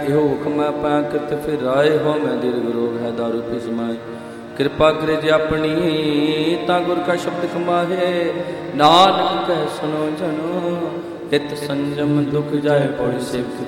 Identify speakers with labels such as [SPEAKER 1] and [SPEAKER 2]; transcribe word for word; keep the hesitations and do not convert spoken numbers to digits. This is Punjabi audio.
[SPEAKER 1] ਇਹੋ ਹੁਕਮ ਹੈ ਪੈ ਕਿਤ ਫਿਰ ਰਾਏ ਹੋ ਮੈਂ ਦੀਰਘ ਰੋਗ ਹੈ ਦਾਰੂ ਪੀ ਸਮਾਏ। ਕਿਰਪਾ ਕਰੇ ਜੇ ਆਪਣੀ ਤਾਂ ਗੁਰ ਕਾ ਸ਼ਬਦ ਕਮਾਹੇ। ਨਾਨਕ ਕਹਿ ਸੁਨੋ ਜਨੋ ਹਿਤ ਸੰਜਮ ਦੁਖ ਜਾਏ ਪੌੜੀ ਸੇਵਕ